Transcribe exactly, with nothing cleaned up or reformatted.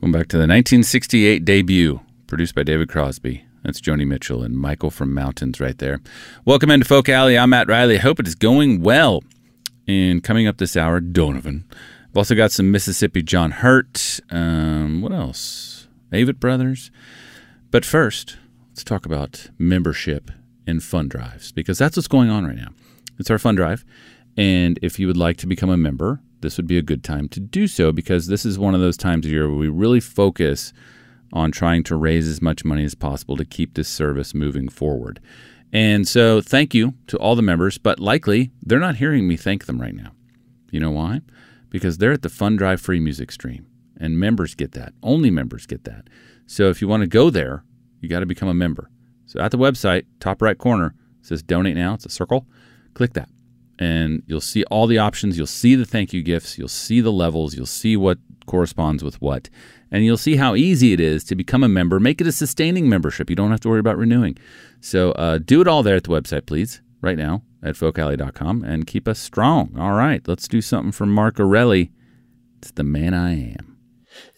Welcome back to the nineteen sixty-eight debut, produced by David Crosby. That's Joni Mitchell and Michael from Mountains right there. Welcome into Folk Alley. I'm Matt Riley. I hope it is going well. And coming up this hour, Donovan. I've also got some Mississippi John Hurt. Um, what else? Avett Brothers. But first, let's talk about membership and fund drives, because that's what's going on right now. It's our fund drive. And if you would like to become a member, this would be a good time to do so, because this is one of those times of year where we really focus on trying to raise as much money as possible to keep this service moving forward. And so thank you to all the members, but likely they're not hearing me thank them right now. You know why? Because they're at the Fund Drive free music stream, and members get that. Only members get that. So if you want to go there, you got to become a member. So at the website, top right corner, it says donate now. It's a circle. Click that. And you'll see all the options. You'll see the thank you gifts. You'll see the levels. You'll see what corresponds with what. And you'll see how easy it is to become a member. Make it a sustaining membership. You don't have to worry about renewing. So uh, do it all there at the website, please, right now at folk alley dot com, and keep us strong. All right, let's do something for Mark Orelli. It's The Man I Am.